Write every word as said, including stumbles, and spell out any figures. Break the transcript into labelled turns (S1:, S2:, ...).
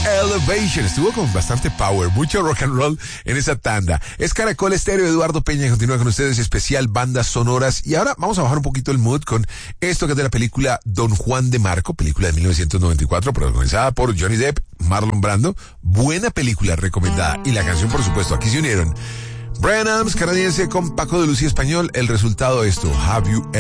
S1: Elevation. Estuvo con bastante power, mucho rock and roll en esa tanda. Es Caracol Estéreo, Eduardo Peña continúa con ustedes, especial bandas sonoras. Y ahora vamos a bajar un poquito el mood con esto que es de la película Don Juan de Marco, película de mil novecientos noventa y cuatro, protagonizada por Johnny Depp, Marlon Brando. Buena película, recomendada. Y la canción, por supuesto, aquí se unieron Bryan Adams, canadiense, con Paco de Lucía, español. El resultado de esto, Have You